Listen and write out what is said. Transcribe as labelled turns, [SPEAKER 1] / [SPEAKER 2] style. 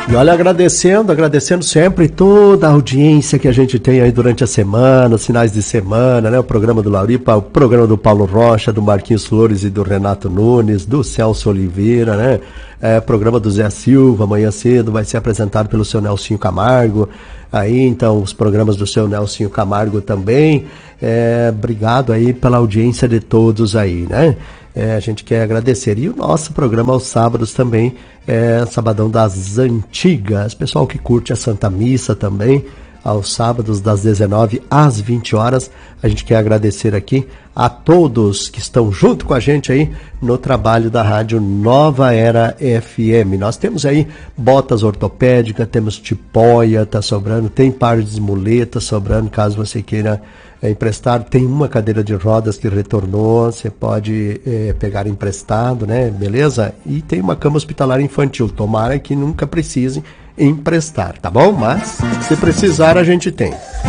[SPEAKER 1] E olha, agradecendo sempre toda a audiência que a gente tem aí durante a semana, os finais de semana, né? O programa do Lauripa, o programa do Paulo Rocha, do Marquinhos Flores e do Renato Nunes, do Celso Oliveira, né? Programa do Zé Silva, amanhã cedo, vai ser apresentado pelo seu Nelsinho Camargo. Aí, então, os programas do seu Nelsinho Camargo também. Obrigado aí pela audiência de todos aí, né? A gente quer agradecer. E o nosso programa aos sábados também, Sabadão das Antigas. Pessoal que curte a Santa Missa também, aos sábados das 19 às 20 horas. A gente quer agradecer aqui a todos que estão junto com a gente aí no trabalho da Rádio Nova Era FM. Nós temos aí botas ortopédicas, temos tipóia, tá sobrando, tem par de muletas sobrando, caso você queira emprestar. Tem uma cadeira de rodas que retornou, você pode pegar emprestado, né? Beleza? E tem uma cama hospitalar infantil, tomara que nunca precise emprestar, tá bom? Mas se precisar a gente tem.